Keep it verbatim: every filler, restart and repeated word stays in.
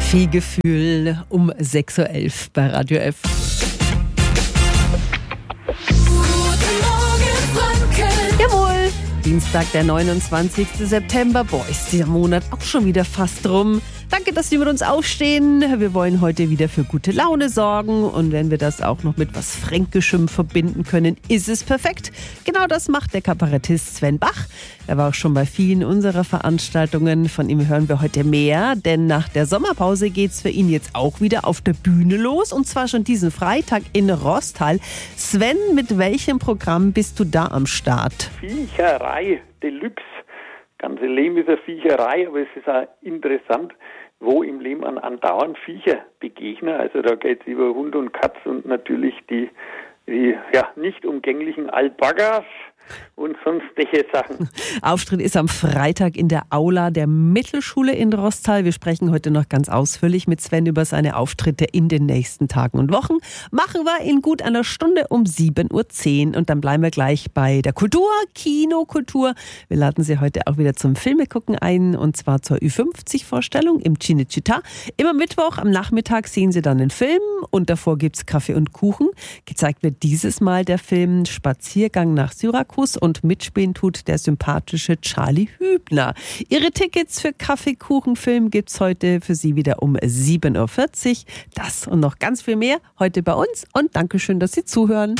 Fee-Gefühl um sechs Uhr elf bei Radio F. Jawohl, Dienstag, der neunundzwanzigster September. Boah, ist dieser Monat auch schon wieder fast rum. Danke, dass Sie mit uns aufstehen. Wir wollen heute wieder für gute Laune sorgen. Und wenn wir das auch noch mit was Fränkischem verbinden können, ist es perfekt. Genau das macht der Kabarettist Sven Bach. Er war auch schon bei vielen unserer Veranstaltungen. Von ihm hören wir heute mehr. Denn nach der Sommerpause geht es für ihn jetzt auch wieder auf der Bühne los. Und zwar schon diesen Freitag in Rosthal. Sven, mit welchem Programm bist du da am Start? Viecherei Deluxe. Ganze Leben ist eine Viecherei, aber es ist auch interessant, wo im Leben an andauernd Viecher begegnen. Also da geht es über Hund und Katz und natürlich die, die ja, nicht umgänglichen Alpakas und sonstige Sachen. Auftritt ist am Freitag in der Aula der Mittelschule in Rosthal. Wir sprechen heute noch ganz ausführlich mit Sven über seine Auftritte in den nächsten Tagen und Wochen. Machen wir in gut einer Stunde um sieben Uhr zehn. Und dann bleiben wir gleich bei der Kultur, Kinokultur. Wir laden Sie heute auch wieder zum Filmegucken ein, und zwar zur Ü fünfzig Vorstellung im Cinecittà. Immer Mittwoch am Nachmittag sehen Sie dann den Film und davor gibt es Kaffee und Kuchen. Gezeigt wird dieses Mal der Film Spaziergang nach Syrakus. Und mitspielen tut der sympathische Charlie Hübner. Ihre Tickets für Kaffee-Kuchen-Film gibt es heute für Sie wieder um sieben Uhr vierzig. Das und noch ganz viel mehr heute bei uns. Und Dankeschön, dass Sie zuhören.